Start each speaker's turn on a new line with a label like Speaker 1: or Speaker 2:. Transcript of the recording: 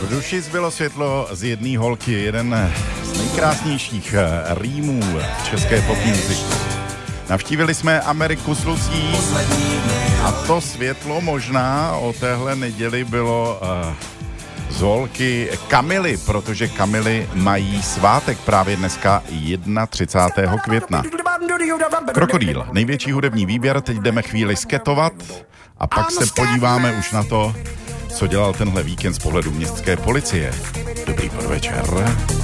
Speaker 1: V duši zbylo světlo z jedné holky, jeden z nejkrásnějších rýmů v české pop music. Navštívili jsme Ameriku s Lucí a to světlo možná o téhle neděli bylo z holky Kamily, protože Kamily mají svátek právě dneska 31. května. Krokodýl, největší hudební výběr, teď jdeme chvíli sketovat a pak se podíváme už na to, co dělal tenhle víkend z pohledu městské policie. Dobrý podvečer.